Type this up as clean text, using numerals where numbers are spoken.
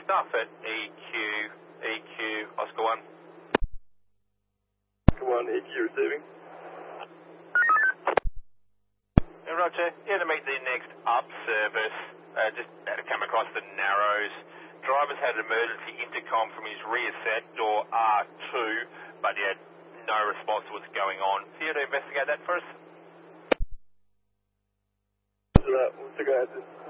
Stuff at EQ, Oscar 1. Oscar 1, EQ receiving. Roger, here to meet the next up service. Just had to come across the Narrows. Driver's had an emergency intercom from his rear set, door R2, but he had no response to what's going on. So you had to investigate that for us? We'll take a